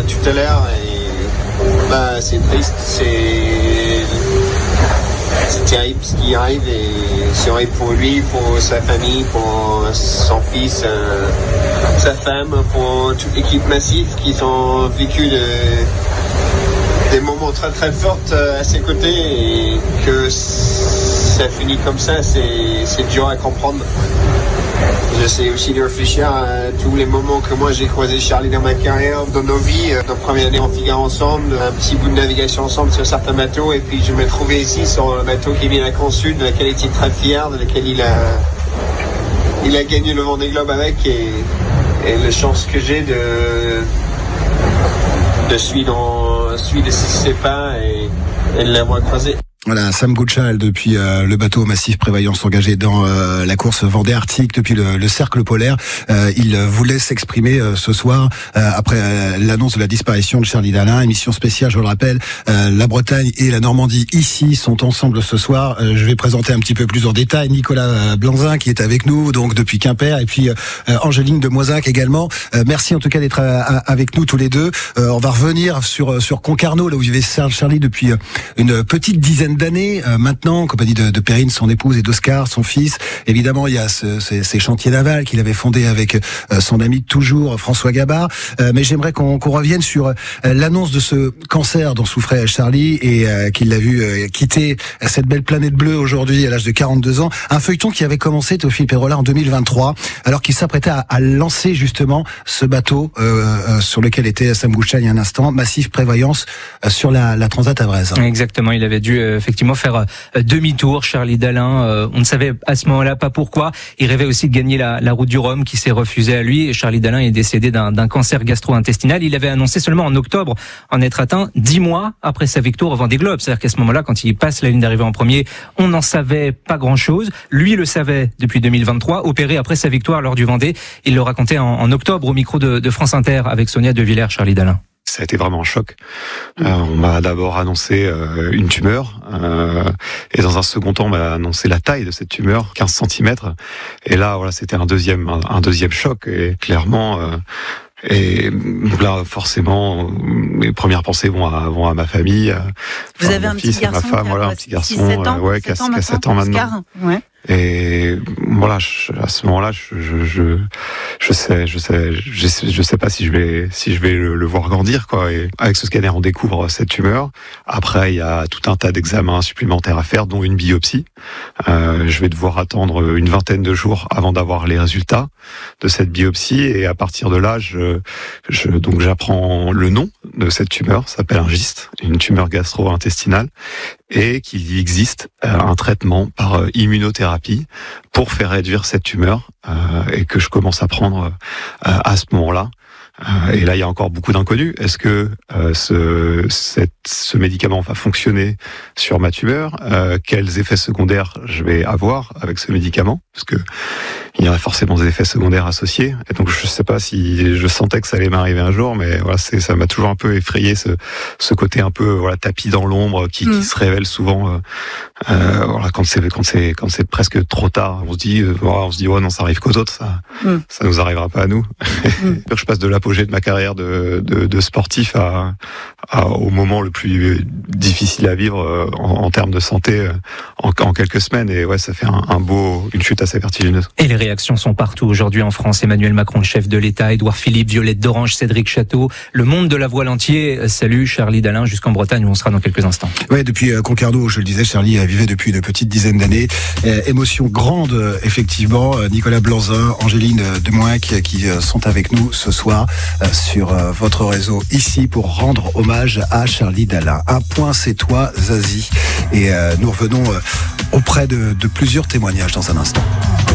tout à l'heure et c'est triste, c'est terrible ce qui arrive et c'est horrible pour lui, pour sa famille, pour son fils, sa femme, pour toute l'équipe Massif qui ont vécu des moments très très forts à ses côtés et que ça finit comme ça, c'est dur à comprendre. J'essaie aussi de réfléchir à tous les moments que moi j'ai croisé Charlie dans ma carrière, dans nos vies, notre première année en Figaro ensemble, un petit bout de navigation ensemble sur certains bateaux, et puis je me trouvais ici sur un bateau qui vient d'Aquan-Sud, de laquelle il était très fier, de laquelle il a gagné le Vendée Globe avec, et la chance que j'ai de suivre ses pas et de l'avoir croisé. Voilà, Sam Goodchild depuis le bateau Massif Prévoyance engagé dans la course Vendée Arctique depuis le cercle polaire. Il voulait s'exprimer ce soir après l'annonce de la disparition de Charlie Dalin. Émission spéciale, je le rappelle. La Bretagne et la Normandie ici sont ensemble ce soir. Je vais présenter un petit peu plus en détail Nicolas Blanzin qui est avec nous donc depuis Quimper et puis Angéline de Moisac également. Merci en tout cas d'être avec nous tous les deux. On va revenir sur Concarneau là où vivait Charlie depuis une petite dizaine d'années maintenant, en compagnie de Perrine, son épouse, et d'Oscar, son fils. Évidemment, il y a ces chantiers navals qu'il avait fondés avec son ami de toujours, François Gabard. Mais j'aimerais qu'on revienne sur l'annonce de ce cancer dont souffrait Charlie et qu'il l'a vu quitter cette belle planète bleue aujourd'hui à l'âge de 42 ans. Un feuilleton qui avait commencé, Théophile Pérola, en 2023, alors qu'il s'apprêtait à lancer justement ce bateau sur lequel était Sam Goodchild il y a un instant, Massif Prévoyance, sur la Transat à Brest. Exactement, il avait dû effectivement faire demi-tour. Charlie Dalin, on ne savait à ce moment-là pas pourquoi. Il rêvait aussi de gagner la route du Rhum qui s'est refusée à lui. Et Charlie Dalin est décédé d'un cancer gastro-intestinal. Il avait annoncé seulement en octobre en être atteint 10 mois après sa victoire au Vendée Globe. C'est-à-dire qu'à ce moment-là, quand il passe la ligne d'arrivée en premier, on n'en savait pas grand-chose. Lui le savait depuis 2023, opéré après sa victoire lors du Vendée. Il le racontait en octobre au micro de France Inter avec Sonia De Villers, Charlie Dalin. Ça a été vraiment un choc. On m'a d'abord annoncé une tumeur et dans un second temps on m'a annoncé la taille de cette tumeur, 15 cm. Et là voilà, c'était un deuxième choc et clairement et là forcément mes premières pensées vont à ma famille. Vous avez un petit garçon, ma femme, voilà, un petit garçon 7 ans, qui a 7 ans maintenant. Ouais. Et voilà, à ce moment-là, je sais pas si je vais le voir grandir, quoi. Et avec ce scanner, on découvre cette tumeur. Après, il y a tout un tas d'examens supplémentaires à faire, dont une biopsie. Je vais devoir attendre une vingtaine de jours avant d'avoir les résultats de cette biopsie. Et à partir de là, donc j'apprends le nom de cette tumeur. Ça s'appelle un gyste, une tumeur gastro-intestinale, et qu'il existe un traitement par immunothérapie pour faire réduire cette tumeur et que je commence à prendre à ce moment-là. Et là, il y a encore beaucoup d'inconnus. Est-ce que ce médicament va fonctionner sur ma tumeur? Quels effets secondaires je vais avoir avec ce médicament? Parce que il y aurait forcément des effets secondaires associés. Et donc, je sais pas si je sentais que ça allait m'arriver un jour, mais voilà, ça m'a toujours un peu effrayé ce côté un peu voilà tapis dans l'ombre qui se révèle souvent. Voilà, quand c'est presque trop tard, on se dit ouais non, ça arrive qu'aux autres, ça nous arrivera pas à nous. Je passe de l'apogée de ma carrière de sportif au moment le plus difficile à vivre en termes de santé en quelques semaines. Et ouais, ça fait une chute assez vertigineuse. Et les réactions sont partout aujourd'hui en France. Emmanuel Macron, le chef de l'État, Édouard Philippe, Violette d'Orange, Cédric Château, le monde de la voile entier salue Charlie Dalin jusqu'en Bretagne où on sera dans quelques instants. Ouais, depuis Concarneau, je le disais, Charlie vivait depuis une petite dizaine d'années. Émotion grande, effectivement. Nicolas Blanzin, Angéline de Moisac qui sont avec nous ce soir sur votre réseau ici pour rendre hommage à Charlie Dalin. Un point, c'est toi, Zazie. Et nous revenons auprès de plusieurs témoignages dans un instant.